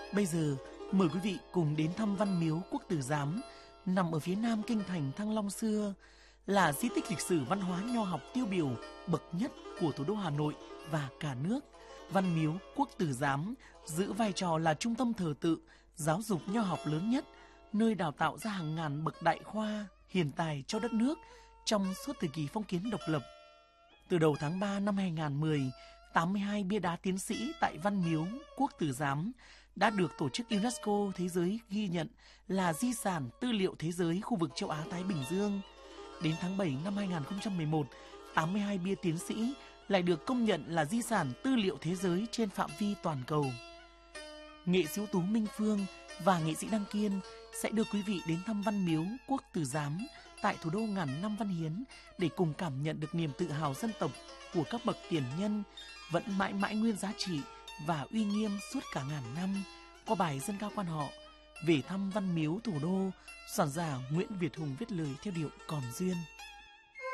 Bây giờ, mời quý vị cùng đến thăm Văn Miếu Quốc Tử Giám, nằm ở phía nam kinh thành Thăng Long xưa, là di tích lịch sử văn hóa nho học tiêu biểu bậc nhất của thủ đô Hà Nội và cả nước. Văn Miếu Quốc Tử Giám giữ vai trò là trung tâm thờ tự, giáo dục nho học lớn nhất, nơi đào tạo ra hàng ngàn bậc đại khoa, hiền tài cho đất nước trong suốt thời kỳ phong kiến độc lập. Từ đầu tháng 3 năm 2010, 82 bia đá tiến sĩ tại Văn Miếu Quốc Tử Giám đã được Tổ chức UNESCO Thế giới ghi nhận là di sản tư liệu thế giới khu vực châu Á-Thái Bình Dương. Đến tháng 7 năm 2011, 82 bia tiến sĩ lại được công nhận là di sản tư liệu thế giới trên phạm vi toàn cầu. Nghệ sĩ ưu tú Minh Phương và nghệ sĩ Đăng Kiên sẽ đưa quý vị đến thăm Văn Miếu Quốc Tử Giám tại thủ đô ngàn năm văn hiến để cùng cảm nhận được niềm tự hào dân tộc của các bậc tiền nhân vẫn mãi mãi nguyên giá trị và uy nghiêm suốt cả ngàn năm. Qua bài dân ca quan họ Về thăm Văn Miếu thủ đô, soạn giả Nguyễn Việt Hùng viết lời theo điệu Còn duyên.